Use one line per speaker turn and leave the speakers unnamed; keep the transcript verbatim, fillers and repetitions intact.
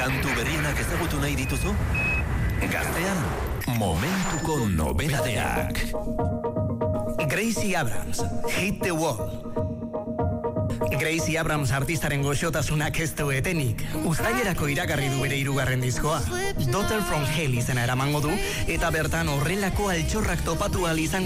Kantu berrienak ezagutu nahi dituzu? Gaztean, momentuko nobedadeak.
Gracie Abrams, Hit the Wall. Gracie Abrams artistaren goxotasunak ez du etenik. Uztailerako iragarri du bere hirugarren diskoa. Daughter from Hell izena eramango du, eta bertan horrelako altxorrak topatu ahal izango